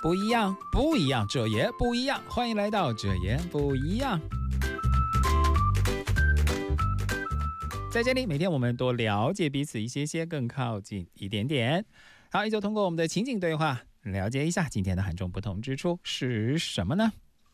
不一样，不一样，这也不一样。欢迎来到这也不一样。在这里，每天我们多了解彼此一些些，更靠近一点点。好，也就通过我们的情景对话，了解一下今天的韩中不同之处是什么呢？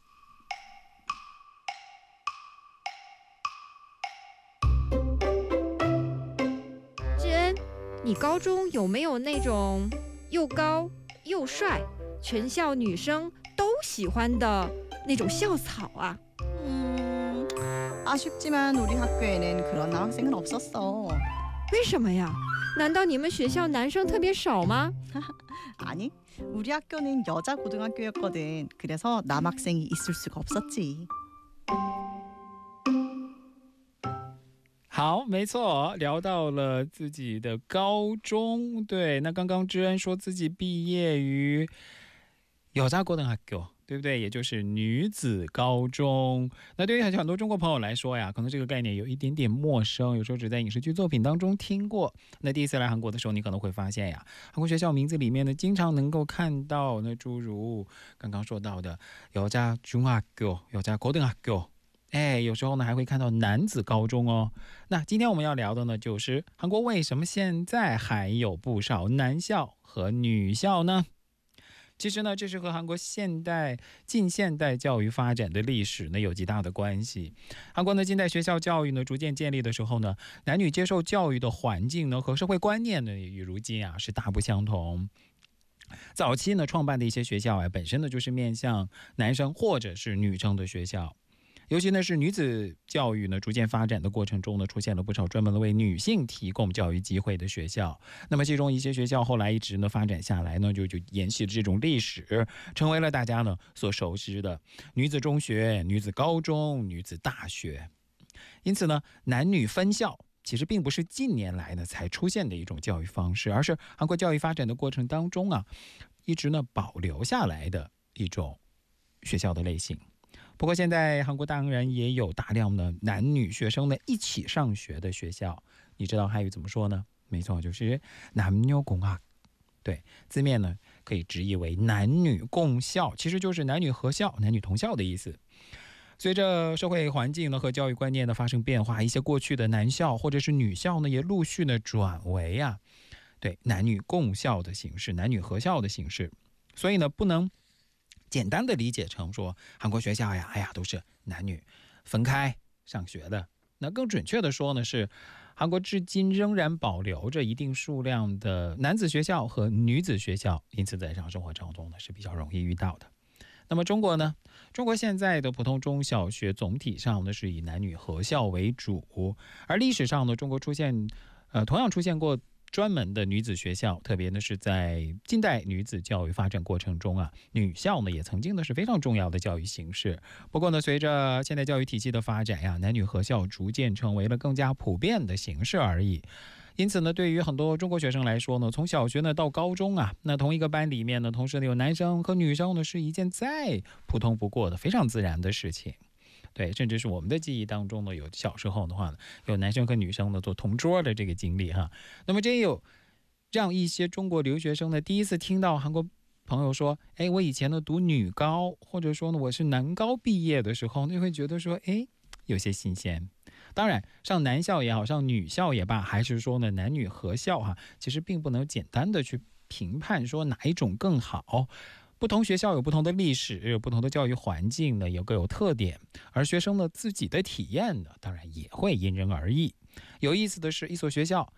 智恩，你高中有没有那种又高又帅，全校女生都喜欢的那种校草啊？ 아쉽지만 우리 학교에는 그런 남학생은 없었어. 为什么呀？难道你们学校男生特别少吗？ 아니, 우리 학교는 여자 고등학교였거든. 그래서 남학생이 있을 수가 없었지. 好，没错，聊到了自己的高中。对，那刚刚知恩说自己毕业于여자고등학교，对不对？也就是女子高中。那对于很多中国朋友来说呀，可能这个概念有一点点陌生，有时候只在影视剧作品当中听过。那第一次来韩国的时候，你可能会发现呀，韩国学校名字里面呢，经常能够看到那诸如刚刚说到的여자중학교、여자고등학교。有时候呢还会看到男子高中哦。那今天我们要聊的呢，就是韩国为什么现在还有不少男校和女校呢？其实呢，这是和韩国近现代教育发展的历史呢有极大的关系。韩国呢近代学校教育呢逐渐建立的时候呢，男女接受教育的环境呢和社会观念呢与如今啊是大不相同。早期呢创办的一些学校啊，本身呢就是面向男生或者是女生的学校。尤其呢是女子教育呢逐渐发展的过程中呢，出现了不少专门为女性提供教育机会的学校。那么其中一些学校后来一直呢发展下来呢，就沿袭这种历史，成为了大家呢所熟知的女子中学、女子高中、女子大学。因此呢，男女分校其实并不是近年来呢才出现的一种教育方式，而是韩国教育发展的过程当中啊，一直呢保留下来的一种学校的类型。不过现在韩国当然也有大量的男女学生呢一起上学的学校。你知道汉语怎么说呢？没错，就是남녀공학。对，字面呢可以直译为男女共校，其实就是男女合校、男女同校的意思。随着社会环境呢和教育观念的发生变化，一些过去的男校或者是女校呢也陆续的转为对男女共校的形式、男女合校的形式。所以呢不能简单的理解成说韩国学校呀，都是男女分开上学的。那更准确的说呢，是韩国至今仍然保留着一定数量的男子学校和女子学校，因此在日常生活当中呢是比较容易遇到的。那么中国呢？中国现在的普通中小学总体上呢是以男女合校为主，而历史上呢，中国同样出现过专门的女子学校，特别呢是在近代女子教育发展过程中女校呢也曾经呢是非常重要的教育形式。不过呢，随着现代教育体系的发展男女合校逐渐成为了更加普遍的形式而已。因此呢，对于很多中国学生来说呢，从小学呢到高中那同一个班里面呢，同时呢有男生和女生呢，是一件再普通不过的非常自然的事情。对，甚至是我们的记忆当中呢，有小时候的话呢，有男生和女生呢做同桌的这个经历那么这也有让一些中国留学生呢第一次听到韩国朋友说，我以前呢读女高，或者说呢我是男高毕业的时候，就会觉得说，有些新鲜。当然，上男校也好，上女校也罢，还是说呢男女合校其实并不能简单的去评判说哪一种更好。不同学校有不同的历史，有不同的教育环境呢，也各有特点。而学生呢自己的体验呢，当然也会因人而异。有意思的是，一所学校